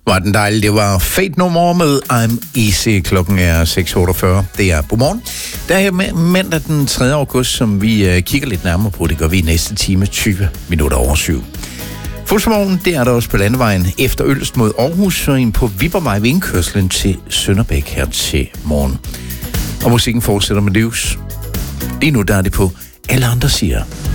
Var den dejlig. Det var Fate No More med I'm Easy. Klokken er 6.48. Det er godmorgen. Der er mandag den 3. august, som vi kigger lidt nærmere på. Det gør vi i næste time 20 minutter over 7. Fuldsmorgen, det er der også på landevejen efter Ølst mod Aarhus, og ind på Viborgvej ved indkørslen til Sønderbæk her til morgen. Og musikken fortsætter med livs. Lige nu der er det på Alle Andre Siger.